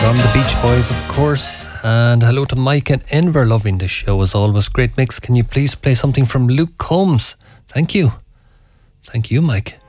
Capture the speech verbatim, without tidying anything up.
from the Beach Boys, of course. And hello to Mike and Enver, loving the show as always. Great mix. Can you please play something from Luke Combs? Thank you. Thank you, Mike.